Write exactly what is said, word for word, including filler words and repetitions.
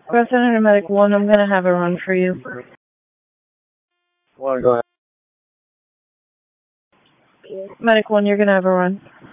Resident Medic one, I'm gonna have a run for you. One, go ahead. Medic one, you're gonna have a run.